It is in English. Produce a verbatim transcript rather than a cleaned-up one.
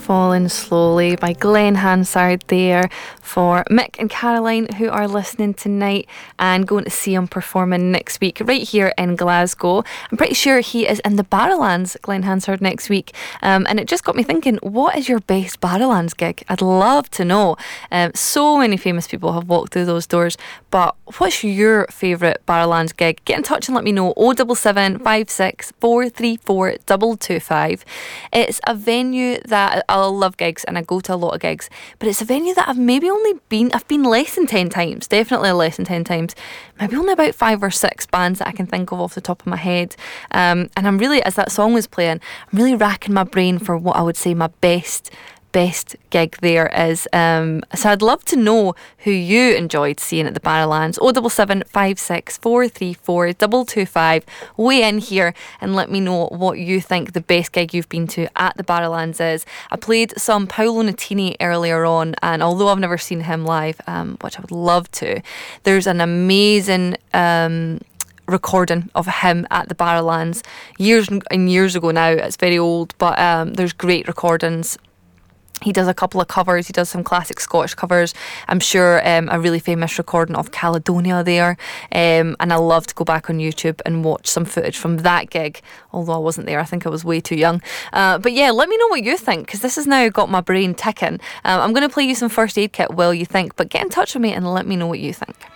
Falling Slowly by Glenn Hansard there for Mick and Caroline, who are listening tonight and going to see him performing next week right here in Glasgow. I'm pretty sure he is in the Barrowlands, Glenn Hansard, next week. Um, and it just got me thinking, what is your best Barrowlands gig? I'd love to know. Um, so many famous people have walked through those doors, but what's your favourite Barrowlands gig? Get in touch and let me know. oh seven seven, five six, four three four, two two five. It's a venue that I love gigs and I go to a lot of gigs, but it's a venue that I've maybe only been, I've been less than ten times, definitely less than ten times, maybe only about five or six bands that I can think of off the top of my head. Um, and I'm really, as that song was playing, I'm really racking my brain for what I would say my best best gig there is. Um, so I'd love to know who you enjoyed seeing at the Barrowlands. oh seven seven, five six, four three four, two two five. Weigh in here and let me know what you think the best gig you've been to at the Barrowlands is. I played some Paolo Nutini earlier on, and although I've never seen him live, um, which I would love to, there's an amazing um, recording of him at the Barrowlands years and years ago now. It's very old, but um, there's great recordings. He does a couple of covers. He does some classic Scottish covers. I'm sure um, a really famous recording of Caledonia there. Um, and I love to go back on YouTube and watch some footage from that gig, although I wasn't there. I think I was way too young. Uh, but yeah, let me know what you think, because this has now got my brain ticking. Um, I'm going to play you some First Aid Kit while you think, but get in touch with me and let me know what you think.